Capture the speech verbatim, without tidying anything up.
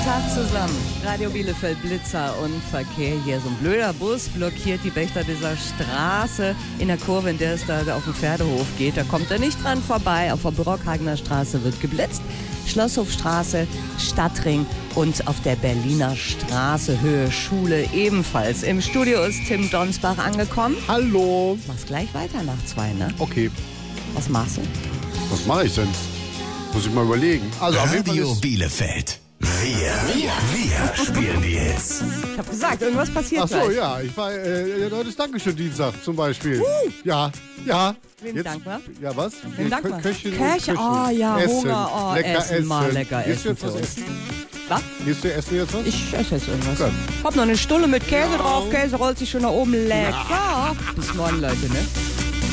Tag zusammen. Radio Bielefeld, Blitzer und Verkehr. Hier so ein blöder Bus blockiert die Wächter dieser Straße in der Kurve, in der es da auf den Pferdehof geht. Da kommt er nicht dran vorbei. Auf der Brockhagener Straße wird geblitzt. Schlosshofstraße, Stadtring und auf der Berliner Straße, Höhe Schule ebenfalls. Im Studio ist Tim Donsbach angekommen. Hallo. Machst gleich weiter nach zwei, ne? Okay. Was machst du? Was mache ich denn? Muss ich mal überlegen. Also auf jeden Fall Radio ist Bielefeld. Wir, wir, wir spielen die Hits. Ich hab gesagt, irgendwas passiert Ach so, gleich. ja. Ich war, äh, heute ist Dankeschön-Dienstag zum Beispiel. Uh. Ja, ja. Wem Jetzt, danken wir? Ja, was? Wem Kö- danken wir? Köchin und Köche, Köchen. oh ja, Essen. Hunger, oh, lecker essen, essen. mal lecker Gehst du essen jetzt was für uns. essen? Was? Gehst du essen jetzt was? Ich esse jetzt irgendwas. Gut. Hab noch eine Stulle mit Käse Ja. drauf. Käse rollt sich schon nach oben. Lecker. Bis morgen, Leute, ne?